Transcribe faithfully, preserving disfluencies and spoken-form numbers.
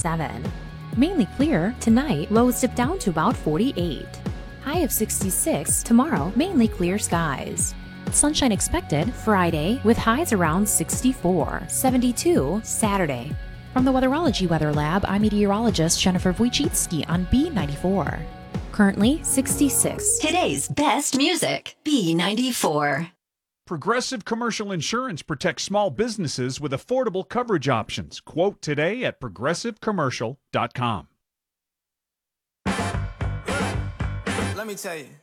fifty-seven. Mainly clear tonight, lows dip down to about forty-eight. High of sixty-six tomorrow, mainly clear skies. Sunshine expected Friday with highs around sixty-four, seventy-two Saturday. From the Weatherology Weather Lab, I'm meteorologist Jennifer Wojcicki on B ninety-four. Currently sixty-six. Today's best music, B ninety-four. Progressive Commercial Insurance protects small businesses with affordable coverage options. Quote today at progressive commercial dot com. Let me tell you.